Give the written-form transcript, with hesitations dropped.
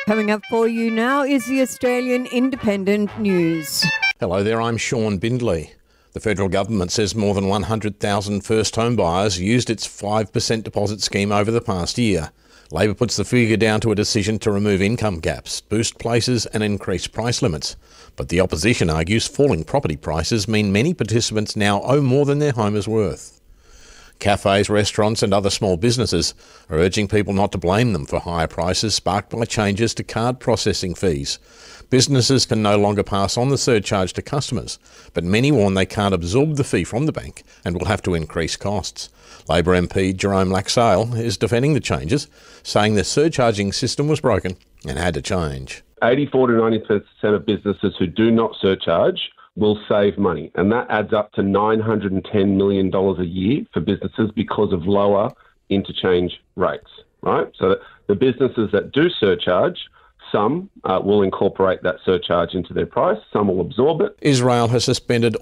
Coming up for you now is the Australian Independent News. Hello there, I'm Sean Bindley. The federal government says more than 100,000 first home buyers used its 5% deposit scheme over the past year. Labor puts the figure down to a decision to remove income gaps, boost places and increase price limits. But the opposition argues falling property prices mean many participants now owe more than their home is worth. Cafes, restaurants and other small businesses are urging people not to blame them for higher prices sparked by changes to card processing fees. Businesses can no longer pass on the surcharge to customers, but many warn they can't absorb the fee from the bank and will have to increase costs. Labor MP Jerome Laxale is defending the changes, saying the surcharging system was broken and had to change. 84 to 90% of businesses who do not surcharge will save money, and that adds up to $910 million a year for businesses because of lower interchange rates, right? So the businesses that do surcharge, some will incorporate that surcharge into their price, some will absorb it. Israel has suspended